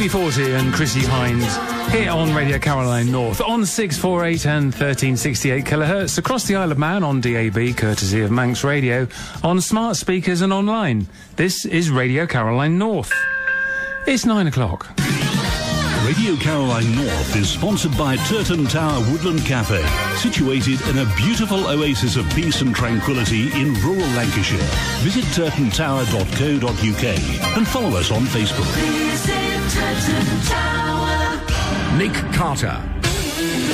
UB40 and Chrissie Hynde here on Radio Caroline North on 648 and 1368 kilohertz across the Isle of Man on DAB, courtesy of Manx Radio, on smart speakers and online. This is Radio Caroline North. It's 9 o'clock. Radio Caroline North is sponsored by Turton Tower Woodland Cafe, situated in a beautiful oasis of peace and tranquility in rural Lancashire. Visit turtontower.co.uk and follow us on Facebook. Nick Carter